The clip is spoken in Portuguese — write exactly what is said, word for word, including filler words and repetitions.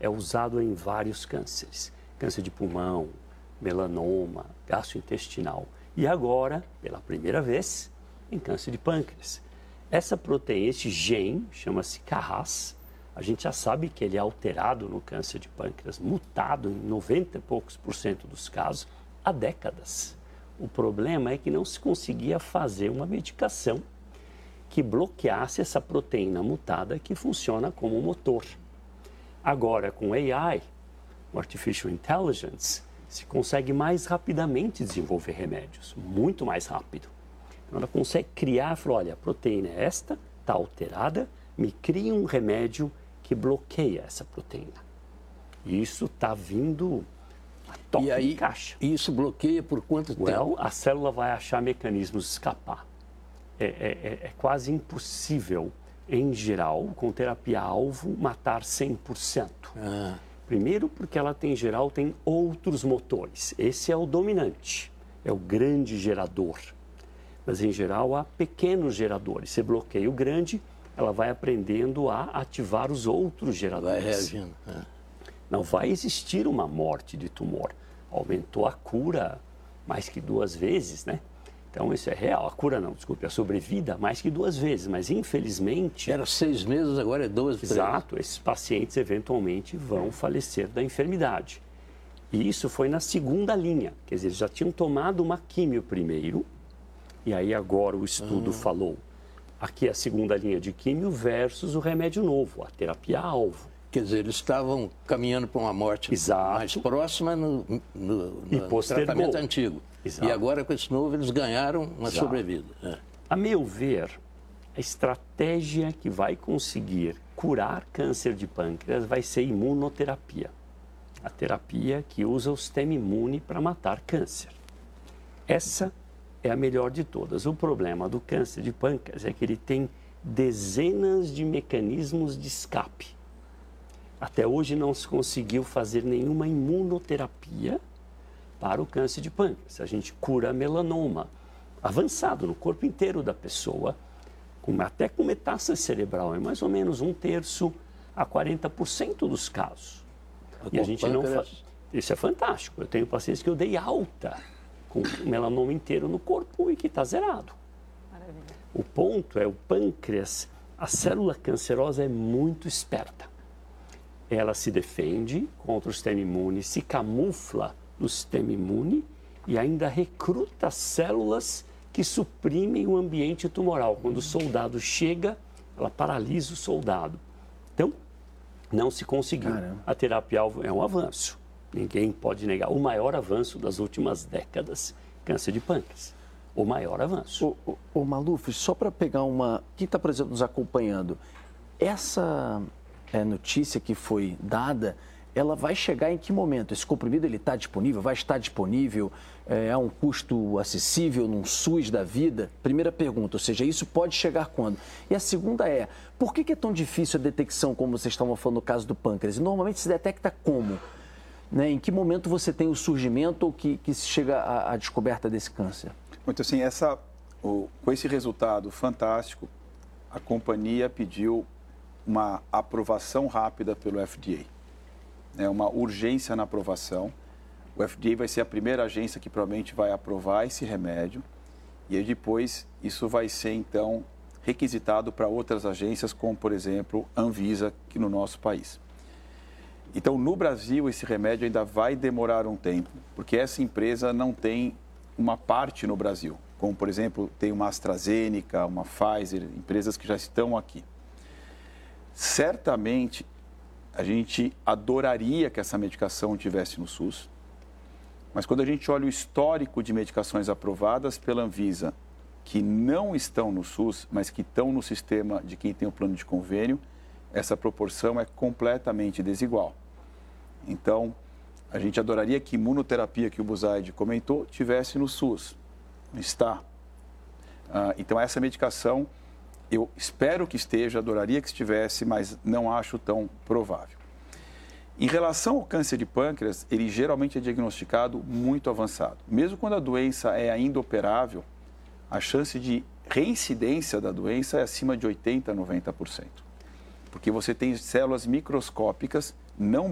é usado em vários cânceres. Câncer de pulmão, melanoma, gastrointestinal. E agora, pela primeira vez, em câncer de pâncreas. Essa proteína, esse gene, chama-se C A R A S. A gente já sabe que ele é alterado no câncer de pâncreas, mutado em noventa e poucos por cento dos casos, há décadas. O problema é que não se conseguia fazer uma medicação que bloqueasse essa proteína mutada que funciona como motor. Agora, com A I, o Artificial Intelligence, se consegue mais rapidamente desenvolver remédios, muito mais rápido. Então, ela consegue criar, falar, olha, a proteína é esta, está alterada, me cria um remédio que bloqueia essa proteína. E isso está vindo a toque e aí, de caixa. E isso bloqueia por quanto well, tempo? A célula vai achar mecanismos de escapar. É, é, é quase impossível, em geral, com terapia-alvo, matar cem por cento. Ah. Primeiro porque ela, tem, em geral, tem outros motores. Esse é o dominante, é o grande gerador. Mas, em geral, há pequenos geradores. Você bloqueia o grande, ela vai aprendendo a ativar os outros geradores. Vai reagindo. É. Não vai existir uma morte de tumor. Aumentou a cura mais que duas vezes, né? Então, isso é real. A cura não, desculpe, a sobrevida mais que duas vezes. Mas, infelizmente... Era seis meses, agora é doze. Exato. Esses pacientes, eventualmente, vão falecer da enfermidade. E isso foi na segunda linha. Quer dizer, eles já tinham tomado uma químio primeiro. E aí, agora, o estudo ah. falou. Aqui é a segunda linha de químio versus o remédio novo, a terapia-alvo. Quer dizer, eles estavam caminhando para uma morte Exato. mais próxima no, no, e no tratamento antigo. Exato. E agora, com esse novo, eles ganharam uma Exato. sobrevida. É. A meu ver, a estratégia que vai conseguir curar câncer de pâncreas vai ser imunoterapia. A terapia que usa o sistema imune para matar câncer. Essa é a melhor de todas. O problema do câncer de pâncreas é que ele tem dezenas de mecanismos de escape. Até hoje não se conseguiu fazer nenhuma imunoterapia para o câncer de pâncreas. A gente cura melanoma avançado no corpo inteiro da pessoa, com, até com metástase cerebral, é mais ou menos um terço a quarenta por cento dos casos. E a gente não faz. Isso é fantástico. Eu tenho pacientes que eu dei alta com melanoma inteiro no corpo e que está zerado. Maravilha. O ponto é o pâncreas, a célula cancerosa é muito esperta. Ela se defende contra o sistema imune, se camufla do sistema imune e ainda recruta células que suprimem o ambiente tumoral. Quando o soldado chega, ela paralisa o soldado. Então, não se conseguiu. Caramba. A terapia-alvo é um avanço. Ninguém pode negar. O maior avanço das últimas décadas, câncer de pâncreas. O maior avanço. O, o, o Maluf, só para pegar uma... Quem está, por exemplo, nos acompanhando, essa é, notícia que foi dada, ela vai chegar em que momento? Esse comprimido ele está disponível? Vai estar disponível? É a um custo acessível num SUS da vida? Primeira pergunta, ou seja, isso pode chegar quando? E a segunda é, por que, que é tão difícil a detecção, como vocês estavam falando no caso do pâncreas? Normalmente se detecta como? Né? Em que momento você tem o surgimento ou que, que se chega à, à descoberta desse câncer? Muito assim, essa, o, com esse resultado fantástico, a companhia pediu uma aprovação rápida pelo F D A. É uma urgência na aprovação. O F D A vai ser a primeira agência que provavelmente vai aprovar esse remédio. E aí depois isso vai ser, então, requisitado para outras agências, como, por exemplo, a Anvisa, aqui no nosso país. Então, no Brasil, esse remédio ainda vai demorar um tempo, porque essa empresa não tem uma parte no Brasil. Como, por exemplo, tem uma AstraZeneca, uma Pfizer, empresas que já estão aqui. Certamente, a gente adoraria que essa medicação estivesse no SUS, mas quando a gente olha o histórico de medicações aprovadas pela Anvisa, que não estão no SUS, mas que estão no sistema de quem tem o plano de convênio, essa proporção é completamente desigual. Então, a gente adoraria que a imunoterapia que o Buzaide comentou tivesse no SUS. Não está. Ah, então, essa medicação, eu espero que esteja, adoraria que estivesse, mas não acho tão provável. Em relação ao câncer de pâncreas, ele geralmente é diagnosticado muito avançado. Mesmo quando a doença é ainda operável, a chance de reincidência da doença é acima de oitenta por cento, noventa por cento. Porque você tem células microscópicas não